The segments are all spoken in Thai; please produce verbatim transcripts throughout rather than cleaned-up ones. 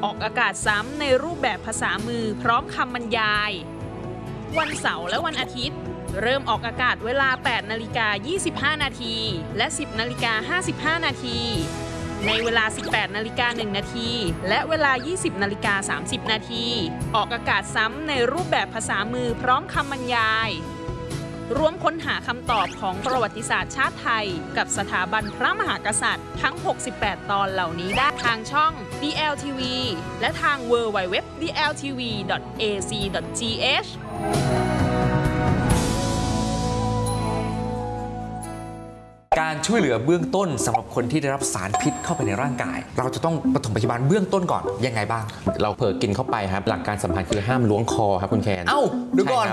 ออกอากาศซ้ำในรูปแบบภาษามือพร้อมคำบรรยายวันเสาร์และวันอาทิตย์เริ่มออกอากาศเวลา แปดนาฬิกายี่สิบห้า นาทีและ สิบนาฬิกาห้าสิบห้า นาทีในเวลา สิบแปดนาฬิกาหนึ่ง นาทีและเวลา ยี่สิบนาฬิกาสามสิบ นาทีออกอากาศซ้ำในรูปแบบภาษามือพร้อมคำบรรยายร่วมค้นหาคำตอบของประวัติศาสตร์ชาติไทยกับสถาบันพระมหากษัตริย์ทั้ง หกสิบแปด ตอนเหล่านี้ได้ทางช่อง ดี แอล ที วี และทาง ดับเบิลยู ดับเบิลยู ดับเบิลยู ดอท ดี แอล ที วี ดอท เอ ซี ดอท ที เอชการช่วยเหลือเบื้องต้นสำหรับคนที่ได้รับสารพิษเข้าไปในร่างกายเราจะต้องปฐมพยาบาลเบื้องต้นก่อนยังไงบ้างเราเผลอกินเข้าไปครับหลักการสำคัญคือห้ามล้วงคอครับคุณแคนเอ้าดูก่อน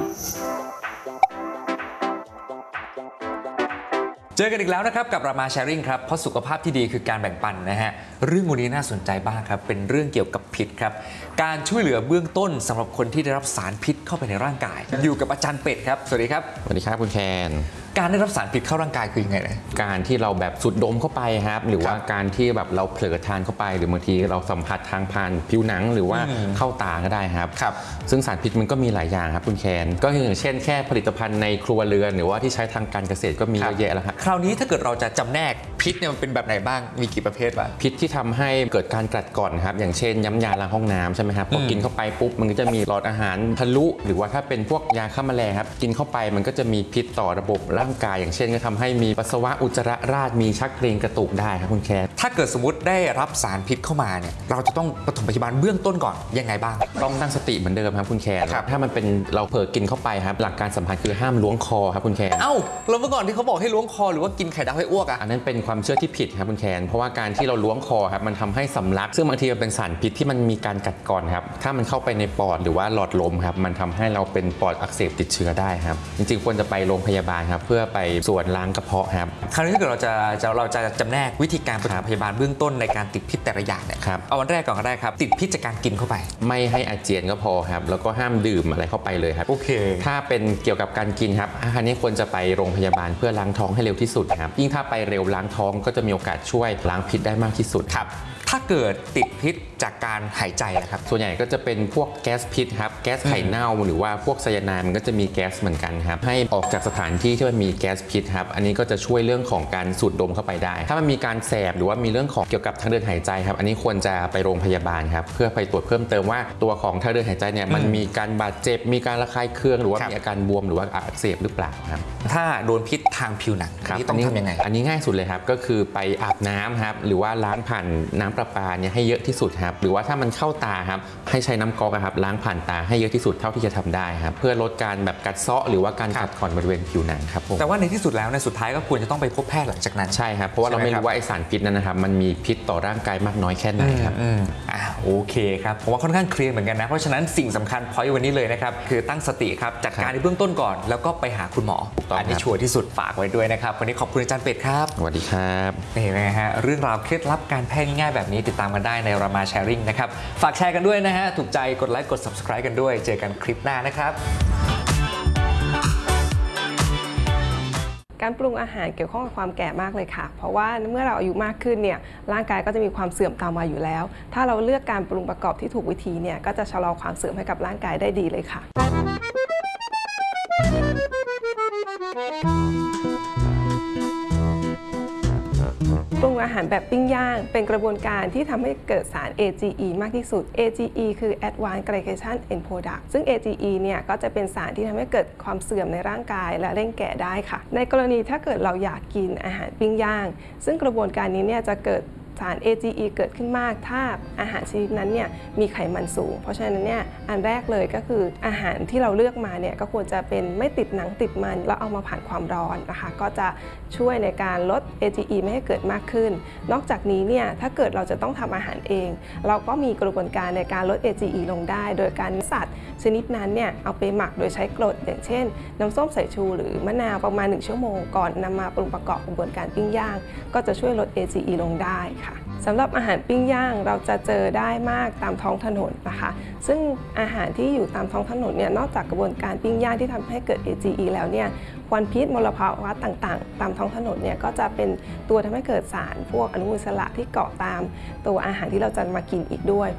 เจอกันอีกแล้วนะครับกับรามาแชร์ริ่งครับเพราะสุขภาพที่ดีคือการแบ่งปันนะฮะเรื่องวันนี้น่าสนใจบ้างครับเป็นเรื่องเกี่ยวกับพิษครับการช่วยเหลือเบื้องต้นสำหรับคนที่ได้รับสารพิษเข้าไปในร่างกายอยู่กับอาจารย์เป็ดครับสวัสดีครับสวัสดีครับคุณแคนการได้รับสารพิษเข้าร่างกายคือยังไงนะการที่เราแบบสูดดมเข้าไปครับหรือว่าการที่แบบเราเผลอทานเข้าไปหรือบางทีเราสัมผัสทางผ่านผิวหนังหรือว่าเข้าตาก็ได้ครับครับซึ่งสารพิษมันก็มีหลายอย่างครับคุณแคนก็อย่างเช่นแค่ผลิตภัณฑ์ในครัวเรือนหรือว่าที่ใช้ทางการเกษตรก็มีเยอะแยะแล้วครับคราวนี้ถ้าเกิดเราจะจำแนกพิษเนี่ยมันเป็นแบบไหนบ้างมีกี่ประเภทบ้างพิษที่ทำให้เกิดการกัดกร่อนครับอย่างเช่นย้ำยาล้างห้องน้ำใช่ไหมครับพอกินเข้าไปปุ๊บมันก็จะมีหลอดอาหารทะลุหรือว่าถ้าเป็นพวกยาฆ่าแมลงครับกินเข้าไปมันก็จะมีพิษต่อระบบร่างกายอย่างเช่นก็ทำให้มีปัสสาวะอุจจาระราดมีชักเกร็งกระตุกได้ครับคุณแคร์ถ้าเกิดสมมติได้รับสารพิษเข้ามาเนี่ยเราจะต้องปฐมพยาบาลเบื้องต้นก่อนยังไงบ้างต้องตั้งสติเหมือนเดิมครับคุณแคร์ถ้ามันเป็นเราเผลอกินเข้าไปครับหลักการสำคัญคือห้ามล้วงคอครับคุณแคร์เอ้าแล้วเมื่อก่อนที่เขาบอกให้ล้วงคอหรือว่ากินไข่ดาวให้อ้วกอ่ะอันนั้นเป็นความเชื่อที่ผิดครับคุณแคนเพราะว่าการที่เราล้วงคอครับมันทำให้สำลักซึ่งบางทีมันเป็นสารพิษที่มันมีการกัดกร่อนครับถ้ามันเข้าไปในปอดหรือว่าหลอดลมครับมันทำให้เราเป็นปอดอักเสบติดเชื้อได้ครับจริงๆควรจะไปโรงพยาบาลครับเพื่อไปส่วนล้างกระเพาะครับคราวนี้ถ้าเกิดเราจะเราจะจำแนกวิธีการปฐมพยาบาลเบื้องต้นในการติดพิษแต่ละอย่างเนี่ยครับเอาวันแรกก่อนก็ได้ครับติดพิษจากการกินเข้าไปไม่ให้อาเจียนก็พอครับแล้วก็ห้ามดื่มอะไรเข้าไปเลยครับโอเคถ้าเป็นเกี่ยวกับการกินครับอันนี้ควรจะไปโรงพยาบาลเพื่อล้างท้องให้เร็วที่สุดครับยิ่งถ้าไปเร็วล้างท้องก็จะมีโอกาสช่วยล้างพิษได้มากที่สุดครับถ้าเกิดติดพิษจากการหายใจนะครับส่วนใหญ่ก็จะเป็นพวกแก๊สพิษครับแก๊สไข่เน่าหรือว่าพวกไซยาไนด์มันก็จะมีแก๊สเหมือนกันครับให้ออกจากสถานที่ที่มันมีแก๊สพิษครับอันนี้ก็จะช่วยเรื่องของการสูดดมเข้าไปได้ถ้ามันมีการแสบหรือว่ามีเรื่องของเกี่ยวกับทางเดินหายใจครับอันนี้ควรจะไปโรงพยาบาลครับเพื่อไปตรวจเพิ่มเติมว่าตัวของทางเดินหายใจเนี่ยมันมีการบาดเจ็บมีการระคายเคืองหรือว่ามีอาการบวมหรือว่าอักเสบหรือเปล่าครับถ้าโดนพิษทางผิวหนังนี่ต้องทำยังไงอันนี้ง่ายสุดเลยครับก็คือไปอาบน้ำครับหรือว่าล้างผ่านน้ำประปาเนี่ยให้เยอะที่สุดครับหรือว่าถ้ามันเข้าตาครับให้ใช้น้ำก๊อกครับล้างผ่านตาให้เยอะที่สุดเท่าที่จะทำได้ครับเพื่อลดการแบบกัดเซาะหรือว่าการกัดกร่อนบริเวณผิวหนังครับผมแต่ว่าในที่สุดแล้วในสุดท้ายก็ควรจะต้องไปพบแพทย์หลังจากนั้นใช่ครับเพราะว่าเราไม่รู้ว่าไอสารพิษนั้นนะครับมันมีพิษต่อร่างกายมากน้อยแค่ไหนครับอ่าโอเคครับผมว่าค่อนข้างเคลียร์เหมือนกันนะเพราะฉะนั้นสิ่งสำคัญพอยต์วันนี้เลยนะครับคือตั้งสติครับจัดการในเบื้องต้นก่อนแล้วก็ไปหาคุณหมออันนี้ชัวร์ที่สุดฝากไว้ด้วยนะครับวันนี้ขอบคุณอาจารย์เป็ดครับสวัสดีครับเห็นไหมฮะเรื่องราวเคล็ดลับการแพทย์ง่ายแบบนี้ติดตามกันได้ในรามาแชร์ริ่งนะครับฝากแชร์กันด้วยนะฮะถูกใจกดไลค์กด ซับสไครบ์ กันด้วยเจอกันคลิปหน้านะครับการปรุงอาหารเกี่ยวข้องกับความแก่มากเลยค่ะเพราะว่าเมื่อเราอายุมากขึ้นเนี่ยร่างกายก็จะมีความเสื่อมตามมาอยู่แล้วถ้าเราเลือกการปรุงประกอบที่ถูกวิธีเนี่ยก็จะชะลอความเสื่อมให้กับร่างกายได้ดีเลยค่ะปรุงอาหารแบบปิ้งย่างเป็นกระบวนการที่ทำให้เกิดสาร เอ จี อี มากที่สุด เอ จี อี คือ Advanced Glycation End Product ซึ่ง เอ จี อี เนี่ยก็จะเป็นสารที่ทำให้เกิดความเสื่อมในร่างกายและเร่งแก่ได้ค่ะในกรณีถ้าเกิดเราอยากกินอาหารปิ้งย่างซึ่งกระบวนการนี้เนี่ยจะเกิดสาร เอ จี อี เกิดขึ้นมากถ้าอาหารชนิดนั้นเนี่ยมีไขมันสูงเพราะฉะนั้นเนี่ยอันแรกเลยก็คืออาหารที่เราเลือกมาเนี่ยก็ควรจะเป็นไม่ติดหนังติดมันแล้วเอามาผ่านความร้อนนะคะก็จะช่วยในการลด เอ จี อี ไม่ให้เกิดมากขึ้นนอกจากนี้เนี่ยถ้าเกิดเราจะต้องทำอาหารเองเราก็มีกระบวนการในการลด เอ จี อี ลงได้โดยการสัตว์ชนิดนั้นเนี่ยเอาไปหมักโดยใช้กรดอย่างเช่นน้ำส้มสายชูหรือมะนาวประมาณหนึ่งชั่วโมงก่อนนำมาปรุงประกอบกระบวนการปิ้งย่างก็จะช่วยลด เอ จี อี ลงได้ค่ะสำหรับอาหารปิ้งย่างเราจะเจอได้มากตามท้องถนนนะคะซึ่งอาหารที่อยู่ตามท้องถนนเนี่ยนอกจากกระบวนการปิ้งย่างที่ทำให้เกิด เอ จี อี แล้วเนี่ยควันพิษมลภาวะต่างๆตามท้องถนนเนี่ยก็จะเป็นตัวทำให้เกิดสารพวกอนุมูลอิสระที่เกาะตามตัวอาหารที่เราจะมากินอีกด้วย